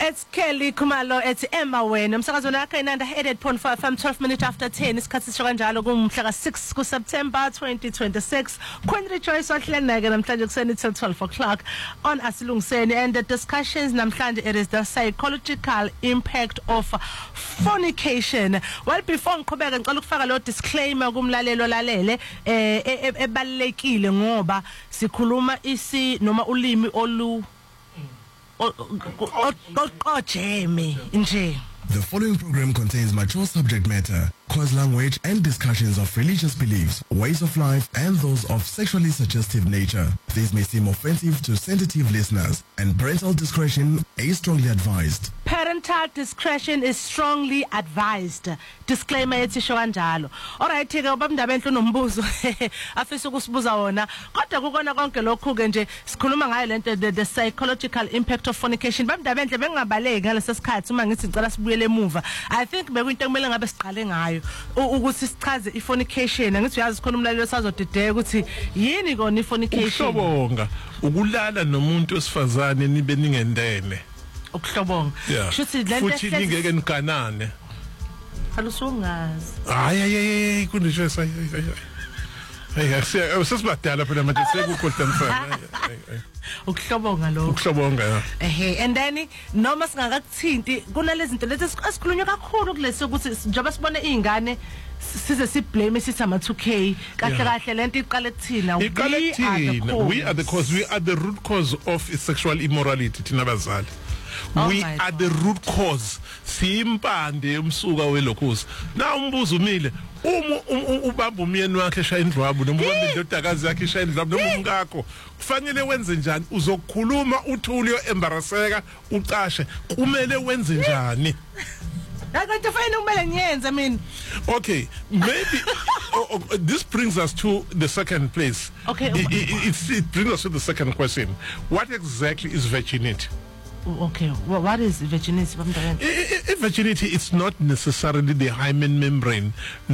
It's Kelly Kumalo, it's Emma Wayne. Umsakazo nakho inanda 88.5 from 12 minutes after 10 isikhathi sokanjalo kumhla ka6 ku September 2026. Queen Rejoice wahleleke namhlanje kuseni till 12 o'clock on Asilungiseni, and the discussions namhlanje it is the psychological impact of fornication. Well, before ngiqhubeka ngicela ukufaka lo disclaimer kumlalelo lalele ebalekile ngoba sikhuluma isi noma ulimi olu The following program contains mature subject matter, coarse language and discussions of religious beliefs, ways of life and those of sexually suggestive nature. These may seem offensive to sensitive listeners, and parental discretion is strongly advised. Parental discretion is strongly advised. Disclaimer yethi sho kanjalo. Alright ke ubabindaba enhle nombuzo afisa ukusibuza wona. Kodwa kukona konke lokhu ke nje sikhuluma ngayo lento the psychological impact of fornication. Babindaba enhle bengabaleki ngalesi sikhathi uma ngithi ngicela sibuyele emuva. I think bekuyinto kumele ngabe siqale ngayo ukuthi sichaze ifornication. Ngithi uyazi khona umlalelo sazodideka ukuthi yini kona ifornication. Ukuhlobonga, ukulala nomuntu osifazane nibe ningendene. Ukuhlobonga. Shuthi futhi ningeke niganane. Alusungazi. Hayi kunje sesibadala phela manje sekukhohlamfana. Ukuhlobonga lokho. Ukuhlobonga. And then noma singakakuthinti kunalezi zinto lezi esikhulunywa kakhulu kulesi ukuthi njengoba sibone izingane size siblame sithi ama 2K kahle lento iqale kuthina. We are the cause, we are the root cause of sexual immorality thina bazali. We are the root cause. Simpande umsuka welokhozi. Na umbuzo umile ubamba umyeni wakhe eshaya indlwabu noma indodakazi yakhe eshaya indlwabu noma umkakho kufanele wenze njani uzokukhuluma uthuli yo embarrasseka ucashe kumele wenze njani? Okay, maybe this brings us to the second place. Okay, it brings us to the second question. What exactly is virginity? Okay, well, what is virginity? Virginity is not necessarily the hymen membrane.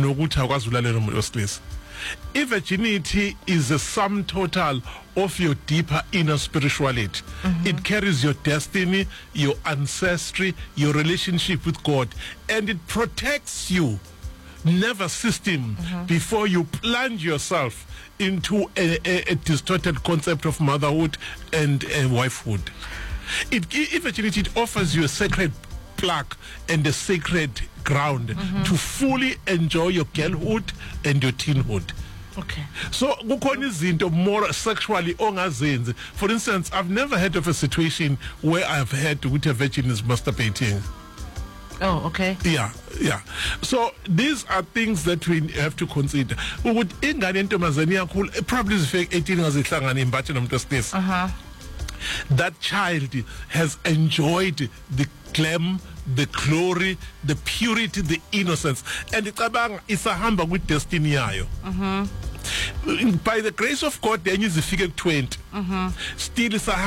Virginity is a sum total of your deeper inner spirituality. It carries your destiny, your ancestry, your relationship with God, and it protects you nervous system before you plunge yourself into a distorted concept of motherhood and wifehood. Virginity, it offers you a sacred plaque and a sacred ground to fully enjoy your girlhood and your teenhood. Okay. So kukhona izinto more sexually ongazenzi. For instance, I've never heard of a situation where I've heard with a virgin is masturbating. Oh, okay. Yeah. So these are things that we have to consider. Ukuthi ingane entombazane yakho probably is 18 ngazihlangana imbathe nomuntu wesilisa. That child has enjoyed the glam, the glory, the purity, the innocence, and icabanga isahamba with destiny yayo. By the grace of God, then is the figure 20. Still is